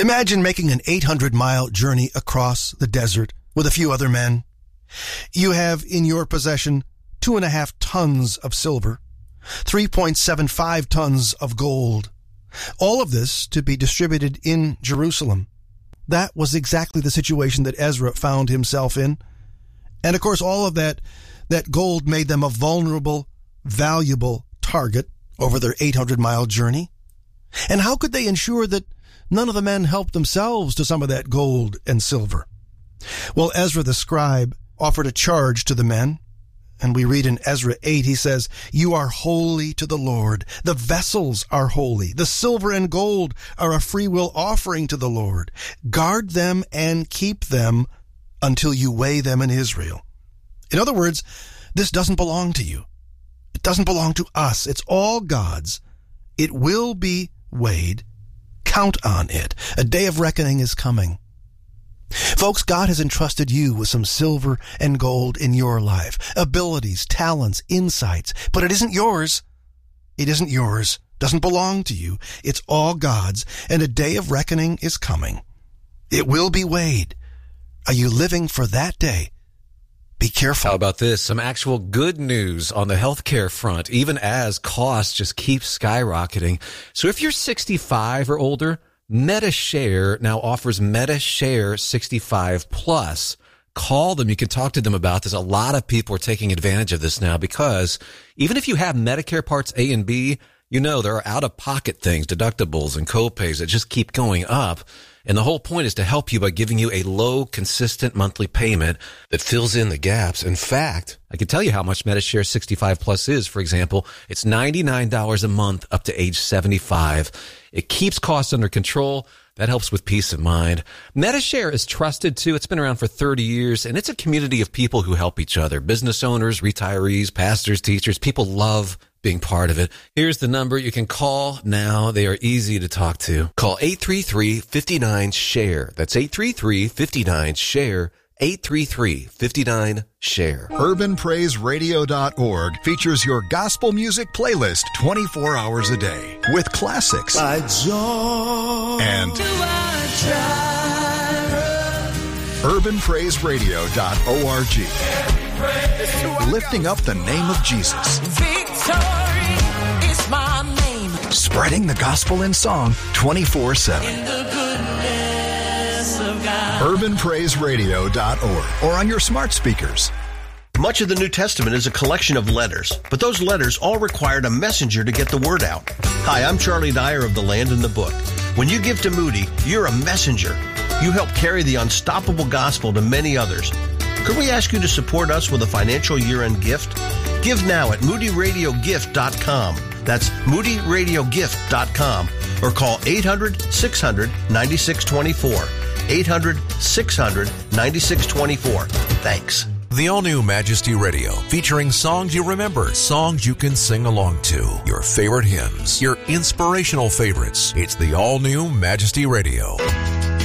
Imagine making an 800-mile journey across the desert with a few other men. You have in your possession 2.5 tons of silver, 3.75 tons of gold. All of this to be distributed in Jerusalem. That was exactly the situation that Ezra found himself in. And of course, all of that gold made them a vulnerable, valuable target over their 800-mile journey. And how could they ensure that none of the men helped themselves to some of that gold and silver? Well, Ezra the scribe offered a charge to the men. And we read in Ezra 8, he says, "You are holy to the Lord. The vessels are holy. The silver and gold are a freewill offering to the Lord. Guard them and keep them until you weigh them in Israel." In other words, this doesn't belong to you. It doesn't belong to us. It's all God's. It will be weighed. Count on it. A day of reckoning is coming. Folks, God has entrusted you with some silver and gold in your life, abilities, talents, insights, but it isn't yours. It isn't yours. Doesn't belong to you. It's all God's, and a day of reckoning is coming. It will be weighed. Are you living for that day? Be careful. How about this? Some actual good news on the healthcare front, even as costs just keep skyrocketing. So if you're 65 or older, MediShare now offers MediShare 65 Plus. Call them. You can talk to them about this. A lot of people are taking advantage of this now because even if you have Medicare Parts A and B, you know there are out-of-pocket things, deductibles and copays that just keep going up. And the whole point is to help you by giving you a low, consistent monthly payment that fills in the gaps. In fact, I can tell you how much MediShare 65 Plus is. For example, it's $99 a month up to age 75. It keeps costs under control. That helps with peace of mind. MediShare is trusted too. It's been around for 30 years, and it's a community of people who help each other. Business owners, retirees, pastors, teachers. People love being part of it. Here's the number you can call now. They are easy to talk to. Call 833-59-SHARE. That's 833-59-SHARE. 833-59-SHARE. UrbanPraiseRadio.org features your gospel music playlist 24 hours a day with classics and UrbanPraiseRadio.org, lifting up the name of Jesus. Victory is my name. Spreading the gospel in song 24/7. In the goodness of God. UrbanPraiseRadio.org or on your smart speakers. Much of the New Testament is a collection of letters, but those letters all required a messenger to get the word out. Hi, I'm Charlie Dyer of The Land and the Book. When you give to Moody, you're a messenger. You help carry the unstoppable gospel to many others. Could we ask you to support us with a financial year-end gift? Give now at moodyradiogift.com. That's moodyradiogift.com. Or call 800-600-9624. 800-600-9624. Thanks. The all-new Majesty Radio, featuring songs you remember, songs you can sing along to, your favorite hymns, your inspirational favorites. It's the all-new Majesty Radio.